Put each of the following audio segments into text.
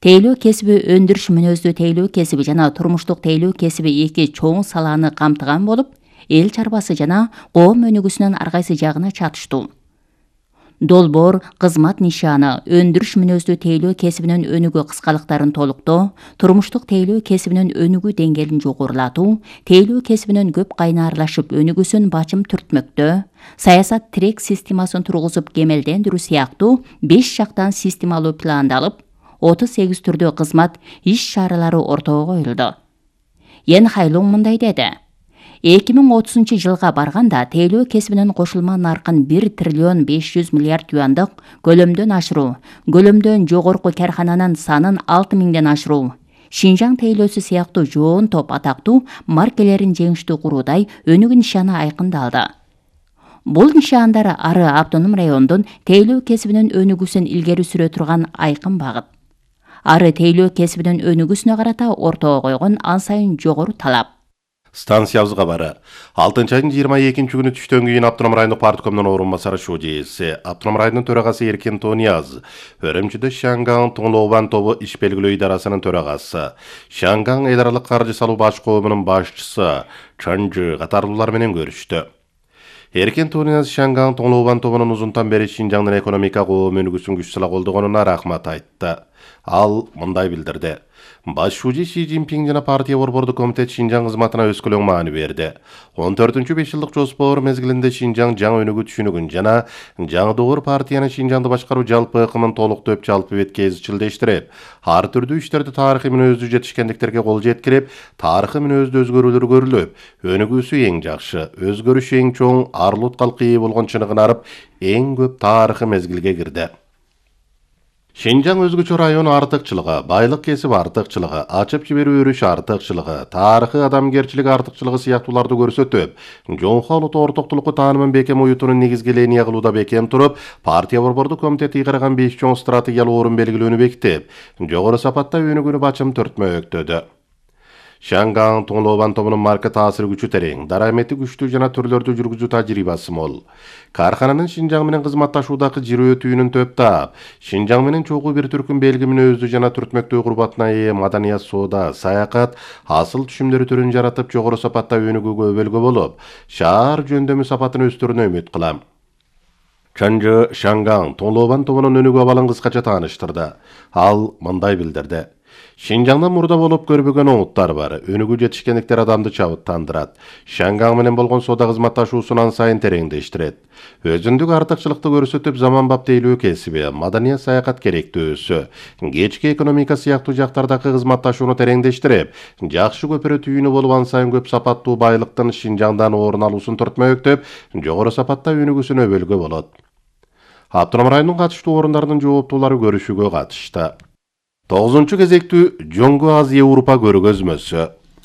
Тейлөө кесиби өндүрүш мүнөздүү тейлөө кесиби жана турмуштук тейлөө кесиби эки чоң саланы камтыган болуп, эл чарбасы жана коом өнүгүүсүнүн ар кайсы жагына чатыштуу. Долбоор, кызмат нишаны, өндүрүш мүнөздүү тейлөө кесибинин өнүгүү кыскалыктарын толуктоо, турмуштук тейлөө кесибинин өнүгүү деңгээлин жогорулатуу, тейлөө кесибинин көп кайнаарлашып өнүгүүсүн бачым түртмөктөө, саясат тирек системасын тургузуп кемелдендирүү сыяктуу 5 жактан системалуу пландалып, 38 түрдүү кызмат иш-чаралары ортого коюлду. Йен Хайлуң мындай деди: 2030-жылга барганда тейлөө кесибинин кошулма наркын 1 триллион 500 миллиард юандык көлөмдөн ашыруу, көлөмдөн жогорку кархананын санын 6000ден ашыруу, Шинжаң тейлөөсү сыяктуу жоон топ атактуу маркелерин жеңиштүү куруудай өнүгүү нишаны айкындалды. Бул нишандар ары автоном райондун тейлөө кесибинин өнүгүүсүн илгери сүрө турган айкын багыт. Ары тейлөө кесибинин өнүгүүсүнө карата ортого койгон ан сайын жогору талап. Станциябызга бары. 6-айдын 22 күнү түштөн кийин Автоном райондук парткомдун орун басары ШУЖС, Автоном районунун төрагасы Эркин Тонияз, Өрөмчүдө Шаңгаң Тоңлообан тобу иш белгилөө идарасынын төрагасы, Шаңгаң эл аралык каржы салуу баш коомунун башчысы Чанжы катарлуулар менен көрүштү. Эркин Тонияз Шаңгаң Тоңлообан тобунун узунтан бери Шинжаңдын экономика коом өнүгүүсүн күч сала колдогонуна рахмат айтты. Ал мындай билдирди: Баш шужи Си Цзиньпин жана партия борбордук комитет Шинжаң кызматына өскөлөң маани берди. 14-5 жылдык жоспор мезгилинде Шинжаң жаңы өнүгүү түшүнүгүн жана жаңы доор партиянын Шинжаңды башкаруу жалпы ыкымын толуктоп жалпы бетке изчилдештирип, ар түрдүү иштерди тарыхый мүнөздүү жетишкендиктерге кол жеткирип, тарыхый мүнөздүү өзгөрүүлөр көрүлүп, өнүгүүсү эң жакшы, өзгөрүшү эң чоң, арлут калкы ээ болгон чыныгын арып, эң көп тарыхый мезгилге кирди. Шинжаң өзгөчө район артыкчылыгы, байлык кесип артыкчылыгы, ачып жиберүү өрүш артыкчылыгы, тарыхый адамгерчилик артыкчылыгы сыяктууларды көрсөтүп, жоңхо улут ортоктулукку таанымын бекем уютуунун негизги линия кылууда бекем туруп, партия борбордук комитети ыйгарган 5 чоң стратегиялык орун белгилөөнү бекитип, жогору сапатта өнүгүүнү бачым түртмөктөдү. Шаңгаң Тоңлообан тобунун марка таасир күчү терең, дарамети күчтүү жана түрлөрдү жүргүзүү тажрыйбасы мол. Кархананын Шинжаң менен кызматташуудагы жирөө түйүнүн төп таап, Шинжаң менен чогуу бир түркүн белги мүнөздүү жана түртмөктүү курбатына ээ маданият, соода, саякат, асыл түшүмдөрү түрүн жаратып жогору сапатта өнүгүүгө өбөлгө болуп, шаар жөндөмү сапатын өстүрүүнү үмүт кылам. Чанжы Шаңгаң Тоңлообан тобунун өнүгүү абалын кыскача тааныштырды. Ал мындай билдирди: Шинжаңда мурда болуп көрбөгөн оңуттар бар. Өнүгүү жетишкендиктер адамды чабыттандырат. Шаңгаң менен болгон соода кызматташуусун ан сайын тереңдештирет. Өзүндүк артыкчылыкты көрсөтүп, заманбап тейлөө кесиби, маданият, саякат керектөөсү, кечки экономика сыяктуу жактардагы кызматташууну тереңдештирип, жакшы көпүрө түйүнү болуп ан сайын көп сапаттуу байлыктын Шинжаңдан орун алуусун түртмөктөп, жогору сапатта өнүгүүсүн өбөлгө болот. Автоном районунун катыштуу орундарынын жооптуулары көрүшүүгө катышты. 9 кезектүү Жоңго Азия Европа көргөзмөсү.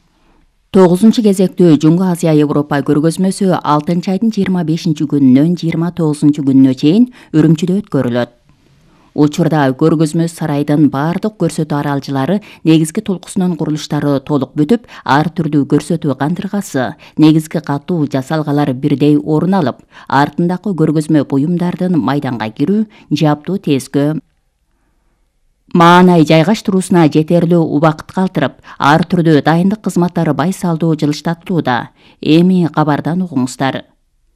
9 кезектүү Жоңго Азия Европа көргөзмөсү 6-айдын 25 күнүнөн 29 күнүнө чейин Үрүмчүдө өткөрүлөт. Учурда көргөзмө сарайдын бардык көрсөтүү аралжылары негизги толкусунун курулуштары толук бүтүп, ар түрдүү көрсөтүү кандыргасы, негизги катуу жасалгалар бирдей орун алып, артындагы көргөзмө буюмдардын майданга кирүү, жаптуу тескөө, маанай жайгаштыруусуна жетерлүү убакыт калтырып, ар түрдүү дайындык кызматтары байсалдуу жылыштатылууда. Эми кабардан угуңуздар.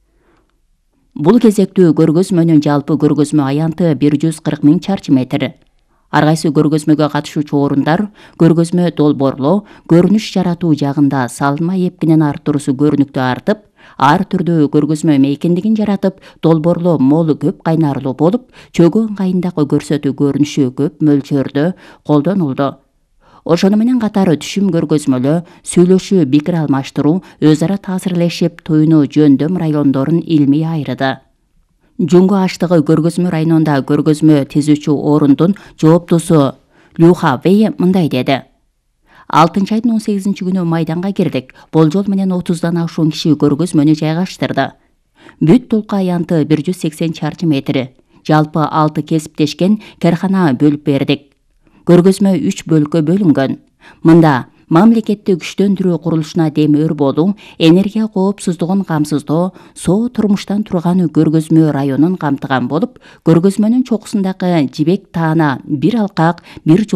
Бул кезектүү көргөзмөнүн жалпы көргөзмө аянты 140 000 чарчы метр. Ар кайсы көргөзмөгө катышуучу орундар көргөзмө долбоорлоо, көрүнүш жаратуу жагында салынма эпкинин арттыруусу көрүнүктүү артып, ар түрдүү көргөзмө мейкиндигин жаратып, долбоорлоо мол көп кайнарлуу болуп, чөгөө ыңгайындагы көрсөтүү көрүнүшү көп мөлчөрдө колдонулду. Ошону менен катары түшүм көргөзмөлөө, сүйлөшүү, пикир алмаштыруу, өз ара таасирлешип, туюну жөндөм райондорун илмий айырды. Жоңго аштыгы көргөзмө районунда көргөзмө тизүүчү орундун жооптусу Люха Вэй мындай деди: 6-айдын 18 күнү майданга кирдик. Болжол менен 30дан ашуун киши көргөзмөнү жайгаштырды. Бүт толку аянты 180 чарчы метр. Жалпы 6 кесиптешкен кархана бөлүп бердик. Көргөзмө 3 бөлккө бөлүнгөн. Мында мамлекеттик күчтөндүрүү курулушуна демөөр болуу, энергия коопсуздугун камсыздоо, соо турмуштан турган көргөзмө районун камтыган болуп, көргөзмөнүн чокусундагы жибек таана бир алкак, бир